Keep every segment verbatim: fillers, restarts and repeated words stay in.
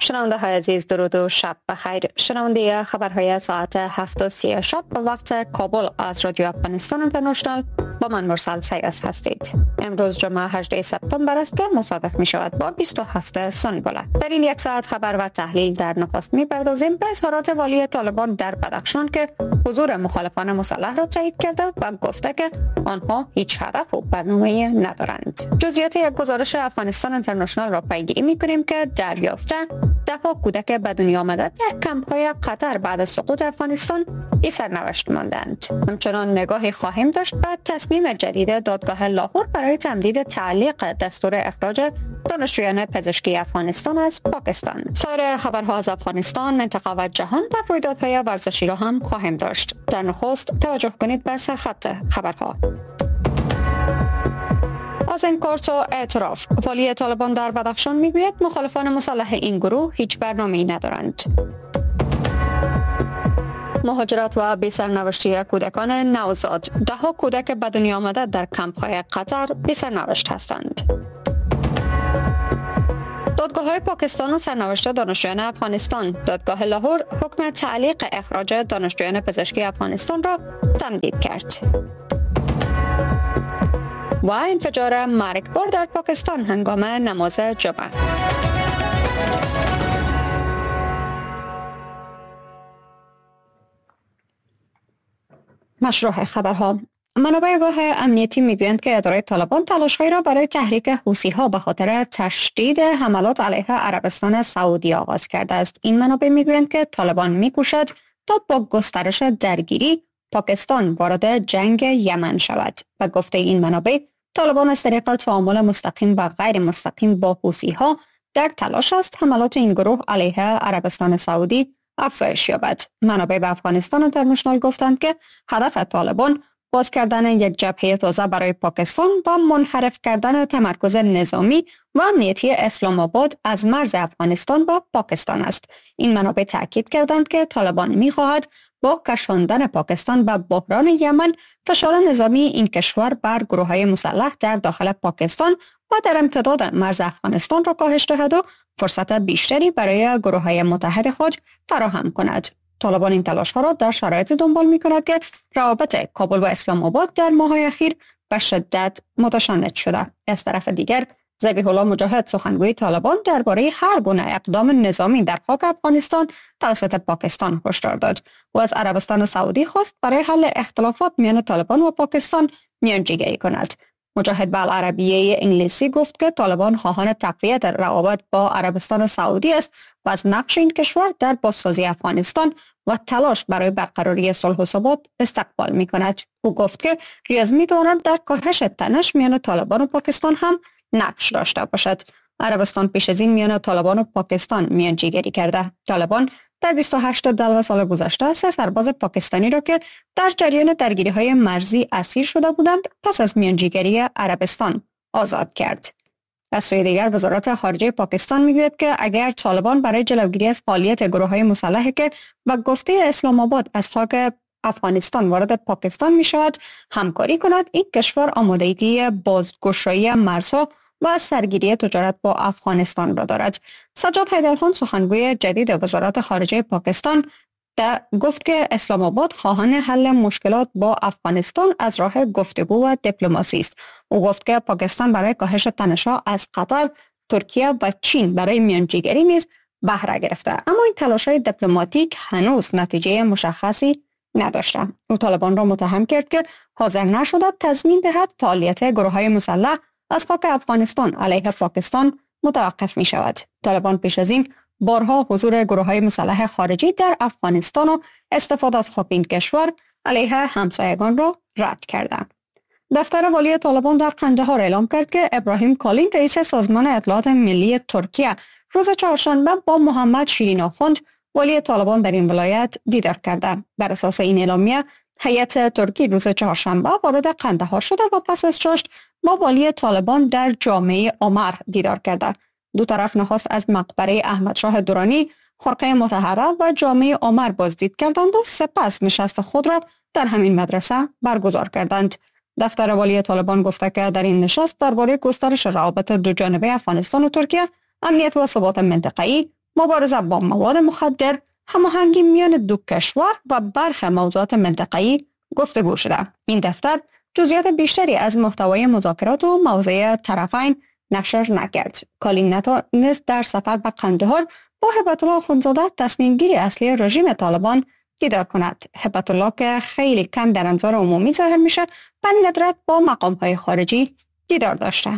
شنونده های عزیز درود و شب بخیر. شنونده خبرهای ساعت هفت و سی شب به وقت کابل از رادیو افغانستان اینترنشنال با من مرسل سیاس هستید. امروز جمعه هجدهم سپتامبر است که مصادف می شود با بیست و هفتم سنبله. در این یک ساعت خبر و تحلیل در نخست می پردازیم به اظهارات والی طالبان در بدخشان که حضور مخالفان مسلح را تایید کرده و گفته که آنها هیچ هدف و برنامه‌ای ندارند. جزئیات یک گزارش افغانستان اینترنشنال را پیگیری می کنیم که دریافته ده ها کودک به دنیا آمده در کمپ‌های قطر بعد از سقوط افغانستان بی سرنوشت ماندند. همچنان نگاهی خواهیم داشت به تصمیم جدید دادگاه لاهور برای تمدید تعلیق دستور اخراج دانشجویان پزشکی افغانستان از پاکستان. سایر خبرها از افغانستان، منطقه و جهان و رویدادهای ورزشی را هم خواهیم داشت. در نخست توجه کنید به سرخط خبرها. از انکارت و اعتراف، والی طالبان در بدخشان میگوید مخالفان مسلح این گروه هیچ برنامه‌ای ندارند. مهاجرت و بی سرنوشتی کودکان نوزاد، ده ها کودک به دنیا آمده در کمپ‌های قطر بی سرنوشت هستند. دادگاه های پاکستان و سرنوشت دانشجویان افغانستان، دادگاه لاهور حکم تعلیق اخراج دانشجویان پزشکی افغانستان را تمدید کرد. و انفجار مرگبار در پاکستان هنگام نماز جمعه. مشروع خبرها. منابع گاه امنیتی میگویند که اداره طالبان تلاش‌هایی را برای تحریک حوثی‌ها به خاطر تشدید حملات علیه عربستان سعودی آغاز کرده است. این منابع میگویند که طالبان میکوشد تا با گسترش درگیری پاکستان وارد جنگ یمن شود. و گفته این منابع طالبان از طریق تعامل مستقیم و غیر مستقیم با حوثی‌ها در تلاش است حملات این گروه علیه عربستان سعودی افزایش یابد. منابع به افغانستان اینترنشنال گفتند که هدف طالبان باز کردن یک جبهه تازه برای پاکستان و منحرف کردن تمرکز نظامی و امنیتی اسلام آباد از مرز افغانستان با پاکستان است. این منابع تاکید کردند که طالبان می‌خواهد با کشاندن پاکستان به بحران یمن فشار نظامی این کشور بر گروه‌های مسلح در داخل پاکستان و در امتداد مرز افغانستان را کاهش دهد و فرصت بیشتری برای گروه‌های متحد خود فراهم کند. طالبان این تلاش‌ها را در شرایط دنبال می‌کند که روابط کابل و اسلام آباد در ماه‌های اخیر به شدت متشنج شده. از طرف دیگر ذبیح الله مجاهد سخنگوی طالبان درباره هر گونه اقدام نظامی در خاک افغانستان توسط پاکستان هشدار داد و از عربستان سعودی خواست برای حل اختلافات میان طالبان و پاکستان میانجیگری کند. مجاهد به العربیه انگلیسی گفت که طالبان خواهان تقویت روابط با عربستان سعودی است و از نقش این کشور در بازسازی افغانستان و تلاش برای برقراری صلح و ثبات استقبال می کند. او گفت که ریاض می دواند در کاهش تنش میان طالبان و پاکستان هم نقش داشته باشد. عربستان پیش از این میان طالبان و پاکستان میانجیگری کرده. طالبان در بیست و هشت دلو سال گذشته سه سرباز پاکستانی را که در جریان درگیری‌های مرزی اسیر شده بودند پس از میانجیگری عربستان آزاد کرد. از سوی دیگر وزارت خارجه پاکستان میگوید که اگر طالبان برای جلوگیری از فعالیت گروه‌های مسلح که و گفته اسلام آباد از خاک افغانستان وارد پاکستان می شود همکاری کند، این کشور آمادگی بازگشایی مرزها و سرگیری تجارت با افغانستان را دارد. سجاد حیدرخان سخنگوی جدید وزارت خارجه پاکستان گفت که اسلام آباد خواهان حل مشکلات با افغانستان از راه گفتگو و دیپلماسی است. او گفت که پاکستان برای کاهش تنش‌ها از قطر، ترکیه و چین برای میانجیگری نیز بهره گرفته، اما این تلاش‌های دیپلماتیک هنوز نتیجه مشخصی نداشته. او طالبان را متهم کرد که حاضر نشده تضمین دهد فعالیت گروه‌های مسلح از خاک افغانستان علیه پاکستان متوقف می شود. طالبان پیش از این بارها حضور گروه‌های مسلح خارجی در افغانستان و استفاده از خاک این کشور علیه همسایگان را رد کرده. دفتر والی طالبان در قندهار اعلام کرد که ابراهیم کالین رئیس سازمان اطلاعات ملی ترکیه روز چهارشنبه با محمد شیرین آخوند والی طالبان در این ولایت دیدار کرده. بر اساس این اعلامیه هیئت ترکی روز چهارشنبه وارد قندهار شده و پس از چاشت با والی طالبان در جامعه عمر دیدار کرده. دو طرف نخست از مقبره احمد شاه درانی، خرقه مطهره و جامعه عمر بازدید کردند و سپس نشست خود را در همین مدرسه برگزار کردند. دفتر والی طالبان گفته که در این نشست درباره گسترش روابط دو جانبه افغانستان و ترکیه، امنیت و ثبات منطقه‌ای، مبارزه با مواد مخدر، هماهنگی میان دو کشور و برخی موضوعات منطقه‌ای گفتگو شده. این دفتر جزئیات بیشتری از محتوای مذاکرات و موضع طرفین نشر نکرد. کالین نتانست در سفر به قندهار با هبت الله اخوندزاده تصمیم گیری اصلی رژیم طالبان دیدار کند. هبت الله که خیلی کم در انظار عمومی ظاهر میشه، به ندرت با مقام های خارجی دیدار داشته.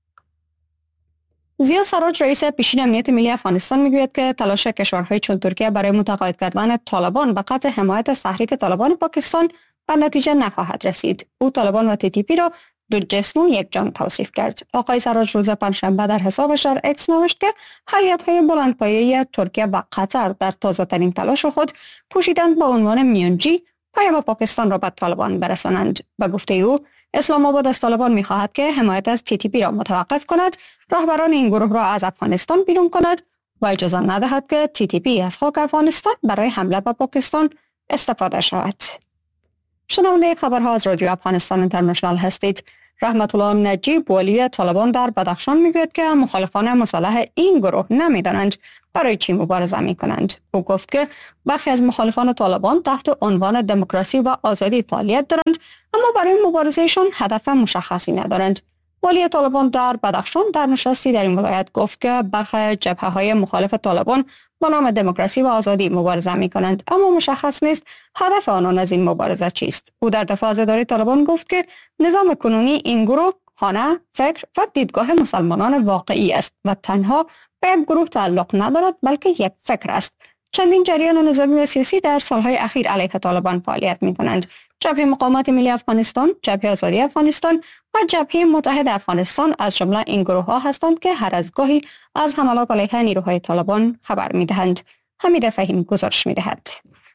زیا سراج رئیس پیشین امنیت ملی افغانستان میگوید که تلاش کشورهای چون ترکیه برای متقاعد کردن طالبان به قطع حمایت تحریک طالبان پاکستان به نتیجه نخواهد رسید. او طالبان و تی تی پی را دو جسم و یک جان توصیف کرد. آقای سراج روز پنجشنبه در حسابش در اکس نوشت که هیئت‌های بلندپایه ترکیه و قطر در تازه‌ترین تلاش خود کوشیدند با عنوان میانجی پیام پاکستان را به طالبان برسانند. به گفته او، اسلام آباد از طالبان می‌خواهد که حمایت از تی تی پی را متوقف کند، رهبران این گروه را از افغانستان بیرون کند و اجازه ندهد که تی تی پی از خاک افغانستان برای حمله به پاکستان استفاده شود. شنونده خبرها از رادیو افغانستان اینترنشنال هستید. رحمت الله نجیب والی طالبان در بدخشان میگوید که مخالفان مسلح این گروه نمیدانند برای چی مبارزه می کنند. او گفت که برخی از مخالفان طالبان تحت عنوان دموکراسی و آزادی فعالیت دارند، اما برای مبارزهشان هدف مشخصی ندارند. والی طالبان در بدخشان در نشستی در این ولایت گفت که برخی جبهه‌های مخالف طالبان با نام دموکراسی و آزادی مبارزه می کنند، اما مشخص نیست هدف آنان از این مبارزه چیست. او در دفاع از اداره طالبان گفت که نظام کنونی این گروه خانه، فکر و دیدگاه مسلمانان واقعی است و تنها به یک گروه تعلق ندارد بلکه یک فکر است. چندین جریان نظامی و سیاسی در سالهای اخیر علیه طالبان فعالیت می کنند. جبهه مقاومت ملی افغانستان، جبهه آزادی افغانستان و جبهه متحد افغانستان از جمله این گروه ها هستند که هر از گاهی از حملات علیه نیروهای طالبان خبر می دهند. حمید فهیم گزارش می دهد.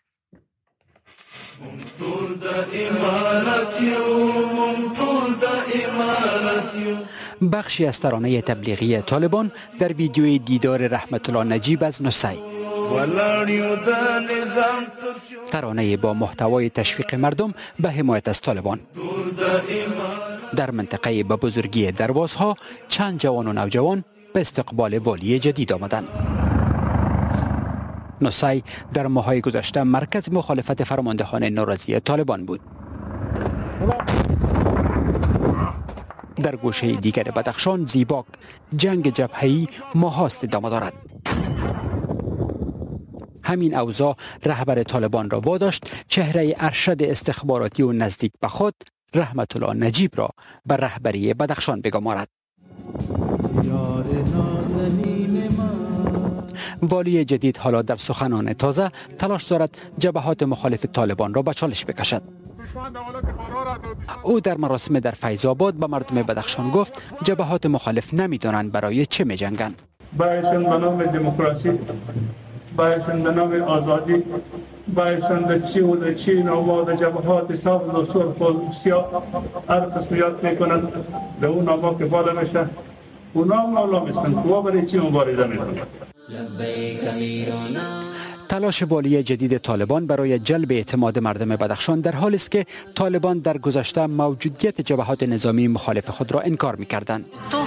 بخشی از ترانه تبلیغی طالبان در ویدیوی دیدار رحمت الله نجیب از نصی، ترانه با محتوای تشویق مردم به حمایت از طالبان. در منطقه به بزرگی دروازها چند جوان و نوجوان به استقبال والی جدید آمدند. نصی در ماه‌های گذشته مرکز مخالفت فرماندهان ناراضی طالبان بود. در گوشه دیگر بدخشان زیباک جنگ جبهه‌ای ماهاست ادامه دارد. همین اوضاع رهبر طالبان را واداشت چهره ارشد استخباراتی و نزدیک به خود رحمت الله نجیب را به رهبری بدخشان بگمارد. والی جدید حالا در سخنان تازه تلاش دارد جبهات مخالف طالبان را به چالش بکشد. او در مراسم در فیض آباد به مردم بدخشان گفت جبهات مخالف نمیدانند برای چه می جنگند. بایشون به نام دموکراسی، بایشون به نام آزادی، بایشون در چی و در چی نام و جبهات سبز و سرخ و سیاه هر قسمیات میکنند به اون نام که بالا میشه اونا هم نالا میستند که برای چی مبارزه میکنند. تلاش والی جدید طالبان برای جلب اعتماد مردم بدخشان در حالی است که طالبان در گذشته موجودیت جبهات نظامی مخالف خود را انکار می‌کردند.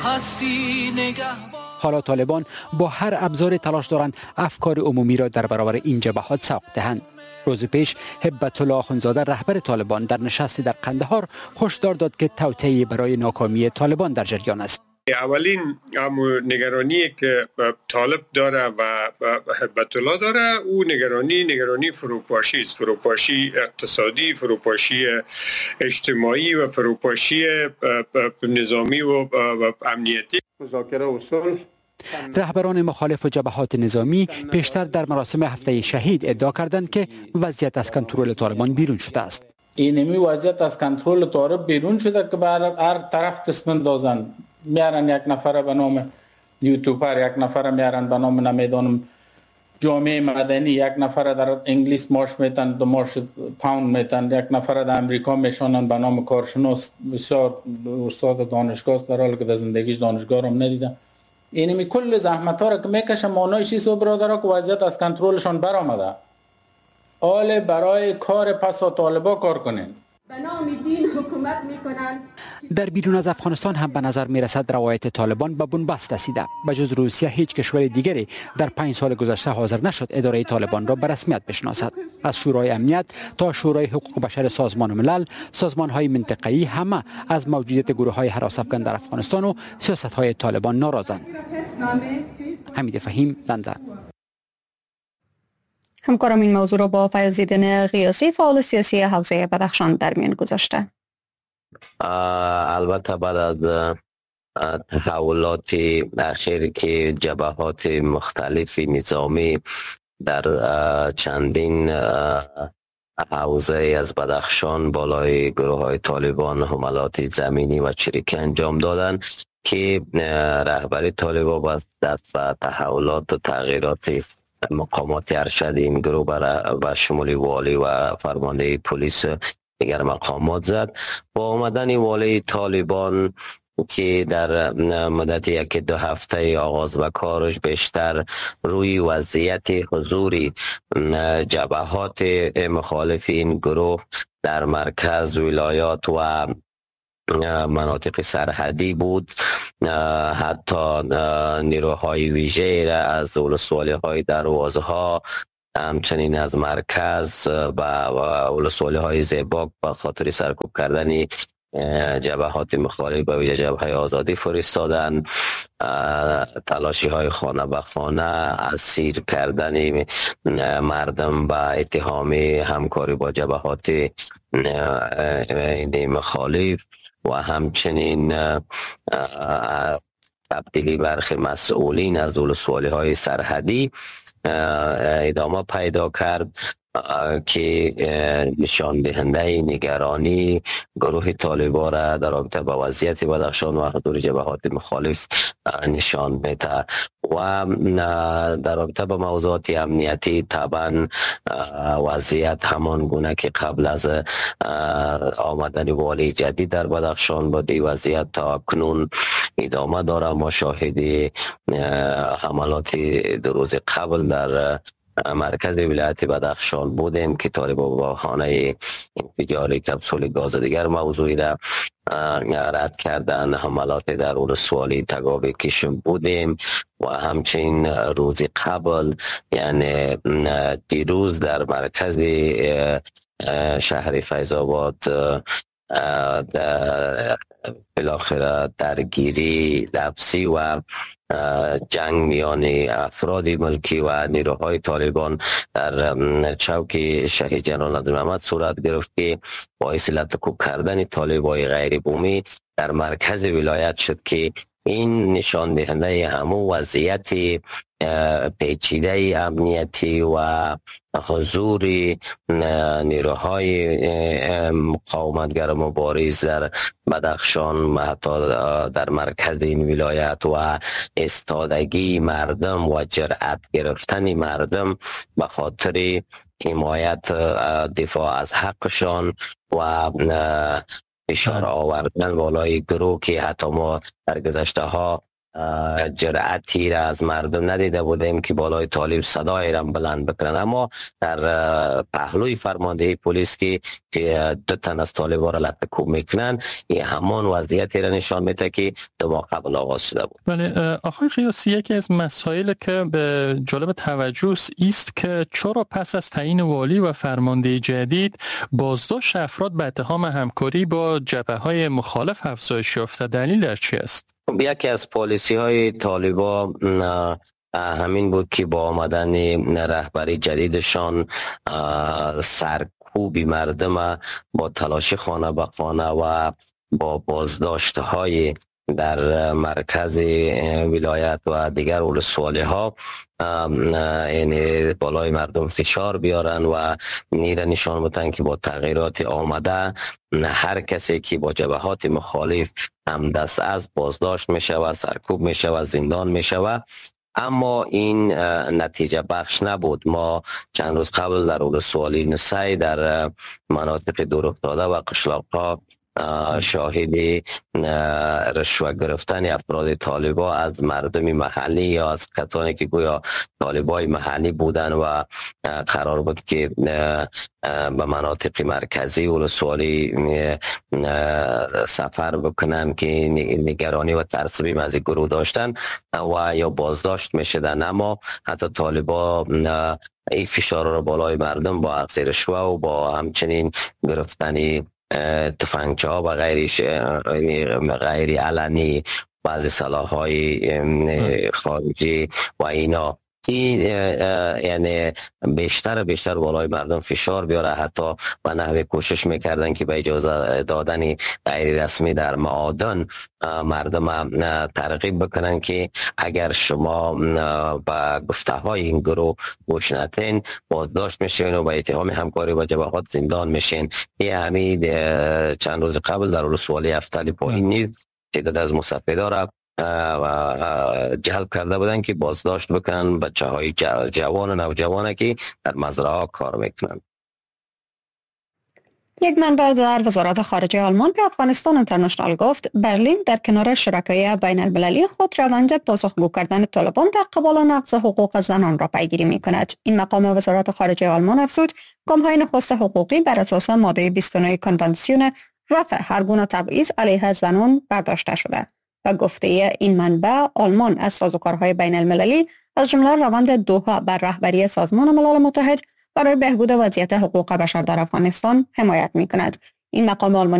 حالا طالبان با هر ابزار تلاش دارند افکار عمومی را در برابر این جبهات سوق دهند. روز پیش هبت الله اخوندزاده رهبر طالبان در نشستی در قندهار هشدار داد که توطئه برای ناکامی طالبان در جریان است. اولین نگرانی که طالب داره و هبت الله داره او نگرانی نگرانی فروپاشی است، فروپاشی اقتصادی، فروپاشی اجتماعی و فروپاشی نظامی و امنیتی. مذاکره و صلح رهبران مخالف و جبهات نظامی پیشتر در مراسم هفته شهید ادعا کردند که وضعیت از کنترل طالبان بیرون شده است. اینمی وضعیت از کنترل طالب بیرون شده که بر هر طرف دست اندازن. میارن یک نفر به نام یوتیوبر، یک نفر میارن به نام نمیدانم جامعه مدنی، یک نفر در انگلیس مارش میتن، دو مارش پاوند میتن، یک نفر در امریکا میشونن به نام کارشناس، بسیار استاد دانشگاه است در حالی که در زندگیش دانشگاه هم ندیدن. اینمی کل زحمت ها را که میکشه مانای چیز و برادرها که وضعیت از کنترلشان برآمده. حال برای کار پس طالبا کار کنین. به نام دین حکومت در بیرون از افغانستان هم به نظر می رسد روایت طالبان به بنبست رسیده. به جز روسیه هیچ کشور دیگری در پنج سال گذشته حاضر نشد اداره طالبان را به رسمیت بشناسد. از شورای امنیت تا شورای حقوق بشر سازمان ملل، سازمان های منطقه‌ای همه از موجودیت گروه های هراس افغان در افغانستان و سیاست های طالبان ناراضند. حمید فهیم، لندن. همکارم این موضوع را با فیض‌الدین غیاثی فعال سیاسی حوزه بدخشان در میان گذاشته. البته بعد از تحولات اخیر که جبهات مختلف نظامی در چندین حوزه از بدخشان بالای گروه های طالبان حملات زمینی و چریکی انجام دادن که رهبری طالبان دست به تحولات و تغییرات مقامات ارشد این گروه به شمول والی و فرمانده پلیس دیگر مقامات زد. با آمدن والی طالبان که در مدت یک دو هفته آغاز و کارش بیشتر روی وضعیت حضوری جبهات مخالف این گروه در مرکز ولایات و مناطق سرحدی بود، حتی نیروهای ویژه را از ولسوالی های دروازه ها همچنین از مرکز و ولسوالی های زیباک به خاطر سرکوب کردن جبهات مخالف به ویژه جبهه آزادی فرستادن، تلاشی های خانه به خانه، اسیر کردن مردم به اتهام همکاری با جبهات مخالف و همچنین تبدیلی برخی مسئولین از ولسوالی های سرحدی ادامه پیدا کرد که نشان دهنده نگرانی گروه طالبان را در رابطه با وضعیت بدخشان و حضور جبهات مخالف نشان میده. و در رابطه با موضوعات امنیتی طبعا وضعیت همان گونه که قبل از آمدن والی جدید در بدخشان بود، وضعیت تا کنون ادامه داره. ما شاهد حملات دو روز قبل در مرکز ولایت بدخشان بودیم که طالبان با خانه انفجار کپسول گاز دیگر موضوعی را رد کردن. حملات در ولسوالی تگاو کشم بودیم و همچنین روز قبل یعنی دیروز در مرکز شهر فیض آباد بالاخره درگیری لفظی و جنگ میان افراد ملکی و نیروهای طالبان در چوک شهید جنرال نادر محمد صورت گرفت که باعث لطکوب کردن طالبای غیر بومی در مرکز ولایت شد که این نشان دهنده همو وضعیت پیچیده امنیتی و حضور نیروهای مقاومتگر مبارز در بدخشان حتی در مرکز این ولایت و استادگی مردم و جرأت گرفتن مردم به خاطر حمایت دفاع از حقشان و اشاره آوردن بالای گروه که حتی ما در گذشته ها جرأتی را از مردم ندیده بودیم که بالای طالب صدای را بلند بکنن، اما در پهلوی فرماندهی پلیس که دو تن از طالبان را لطکوب میکنن این همان وضعیتی را نشان میده که دو ماه قبل آغاز شده بود. بله آقای غیاثی، یکی از مسائل که به جالب توجه است که چرا پس از تعیین والی و فرمانده جدید بازداشت افراد به اتهام همکاری با جبهه‌های مخالف افزایش یافته، دلیل چی است؟ یکی از پالیسی های طالبان همین بود که با آمدن رهبری جدیدشان سرکوبی مردم با تلاش خانه به خانه و با بازداشت های در مرکز ولایت و دیگر ولسوالی ها یعنی بالای مردم فشار بیارن و نیره نشان بدن که با تغییرات آمده هر کسی که با جبهات مخالف هم دست از بازداشت میشه و سرکوب میشه و زندان میشه و اما این نتیجه بخش نبود. ما چند روز قبل در ولسوالی نسای در مناطق دور افتاده و قشلاق ها شاهد رشوه گرفتن افراد طالبا از مردم محلی یا از کسانی که گویا طالبای محلی بودن و قرار بود که به مناطق مرکزی ولسوالی سفر بکنن که نگرانی و ترسبیم از گروه داشتن و یا بازداشت میشدن. اما حتی طالبا این فشار را بالای مردم با اخذ رشوه و با همچنین گرفتن تفنگچه ها و غیر غیر علنی بعضی سلاح‌های خارجی و اینا این یعنی بیشتر بیشتر بالای مردم فشار بیاره. حتی به نحوه کوشش میکردن که به اجازه دادن غیر رسمی در معادن مردم ترغیب بکنن که اگر شما به گفته های این گروه گوش ندین بازداشت میشین و به اتهام همکاری با جبهات زندان میشین. این همین چند روز قبل در ولسوالی افتالی پایین نیست تعداد از مصفدا را و جلب کرده بودن که بازداشت بکنن بچه های جوان و نوجوانه که در مزرعه ها کار میکنن. یک منبع در وزارت خارجه آلمان به افغانستان اینترنشنال گفت برلین در کنار شرکای بین المللی خود روند پاسخگو کردن طالبان در قبال نقض حقوق زنان را پیگیری می کند. این مقام وزارت خارجه آلمان افزود گام‌های نخست حقوقی بر اساس ماده بیست و نه کنونسیون رفع هر گونه تبعیض علیه زنان برداشته شده و گفته این منبع آلمان از سازوکارهای بین المللی از جمله روند دوحه بر رهبری سازمان ملل متحد برای بهبود وضعیت حقوق بشر در افغانستان حمایت می کند. این مقام آلمانی